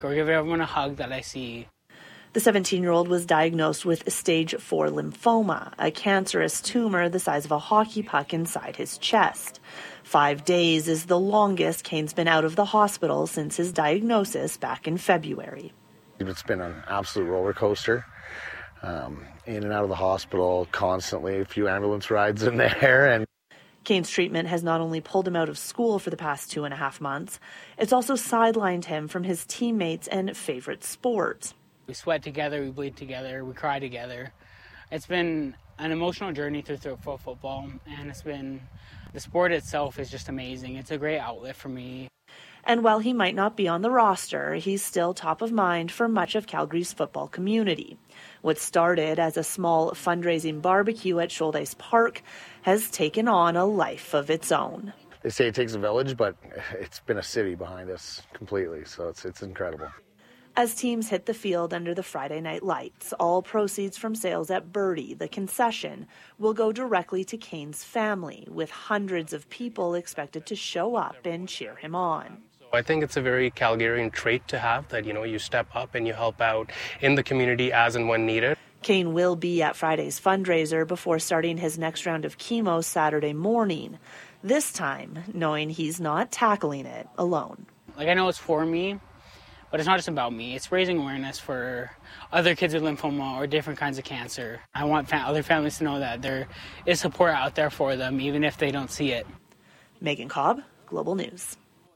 or give everyone a hug that I see. The 17-year-old was diagnosed with stage 4 lymphoma, a cancerous tumor the size of a hockey puck inside his chest. 5 days is the longest Kane's been out of the hospital since his diagnosis back in February. It's been an absolute roller coaster. In and out of the hospital constantly, a few ambulance rides in there. And Kane's treatment has not only pulled him out of school for the past 2.5 months, it's also sidelined him from his teammates and favorite sport. We sweat together, we bleed together, we cry together. It's been an emotional journey through football, and the sport itself is just amazing. It's a great outlet for me. And while he might not be on the roster, he's still top of mind for much of Calgary's football community. What started as a small fundraising barbecue at Shoaldice Park has taken on a life of its own. They say it takes a village, but it's been a city behind us completely, so it's incredible. As teams hit the field under the Friday night lights, all proceeds from sales at Birdie, the concession, will go directly to Kane's family, with hundreds of people expected to show up and cheer him on. I think it's a very Calgarian trait to have that, you step up and you help out in the community as and when needed. Kane will be at Friday's fundraiser before starting his next round of chemo Saturday morning, this time knowing he's not tackling it alone. I know it's for me, but it's not just about me. It's raising awareness for other kids with lymphoma or different kinds of cancer. I want other families to know that there is support out there for them, even if they don't see it. Megan Cobb, Global News.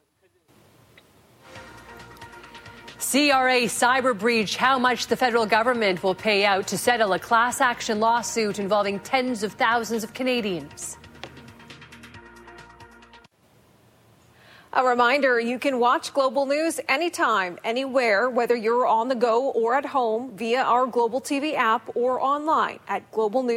CRA cyber breach, how much the federal government will pay out to settle a class action lawsuit involving tens of thousands of Canadians. A reminder, you can watch Global News anytime, anywhere, whether you're on the go or at home via our Global TV app or online at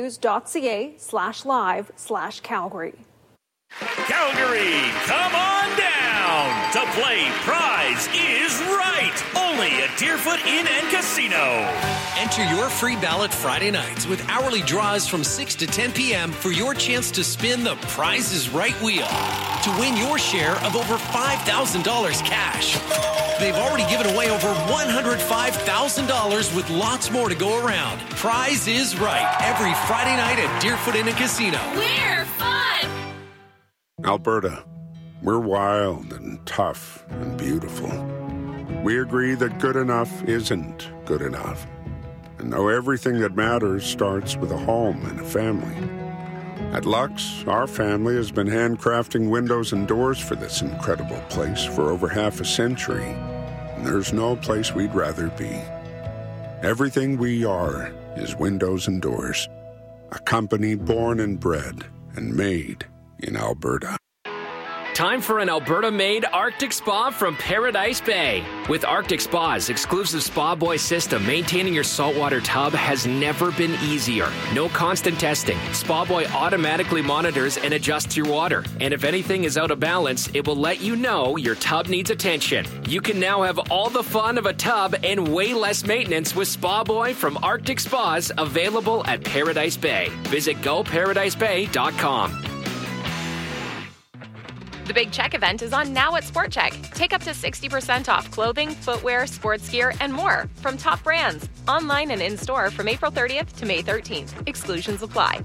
globalnews.ca/live/Calgary. Calgary, come on down to play Prize is Right, only at Deerfoot Inn and Casino. Enter your free ballot Friday nights with hourly draws from 6 to 10 p.m. for your chance to spin the Prize is Right wheel to win your share of over $5,000 cash. They've already given away over $105,000 with lots more to go around. Prize is Right, every Friday night at Deerfoot Inn and Casino. We're fun! Alberta, we're wild and tough and beautiful. We agree that good enough isn't good enough, and know everything that matters starts with a home and a family. At Lux, our family has been handcrafting windows and doors for this incredible place for over half a century, and there's no place we'd rather be. Everything we are is windows and doors, a company born and bred and made in Alberta. Time for an Alberta-made Arctic Spa from Paradise Bay. With Arctic Spa's exclusive Spa Boy system, maintaining your saltwater tub has never been easier. No constant testing. Spa Boy automatically monitors and adjusts your water. And if anything is out of balance, it will let you know your tub needs attention. You can now have all the fun of a tub and way less maintenance with Spa Boy from Arctic Spas, available at Paradise Bay. Visit GoParadiseBay.com. The Big Check event is on now at Sport Check. Take up to 60% off clothing, footwear, sports gear, and more from top brands. Online and in-store from April 30th to May 13th. Exclusions apply.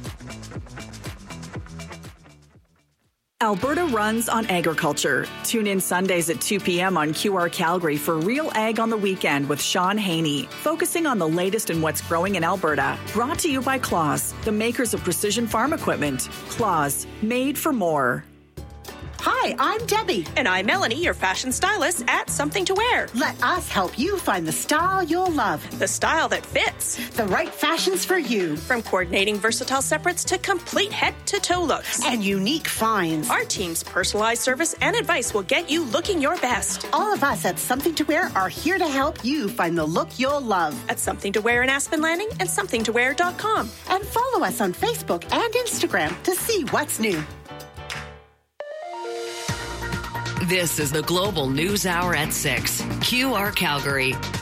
Alberta runs on agriculture. Tune in Sundays at 2 p.m. on QR Calgary for Real Ag on the Weekend with Sean Haney, focusing on the latest in what's growing in Alberta. Brought to you by Claas, the makers of precision farm equipment. Claas, made for more. Hi, I'm Debbie. And I'm Melanie, your fashion stylist at Something to Wear. Let us help you find the style you'll love. The style that fits. The right fashions for you. From coordinating versatile separates to complete head-to-toe looks. And unique finds. Our team's personalized service and advice will get you looking your best. All of us at Something to Wear are here to help you find the look you'll love. At Something to Wear in Aspen Landing and somethingtowear.com. And follow us on Facebook and Instagram to see what's new. This is the Global News Hour at 6. QR Calgary.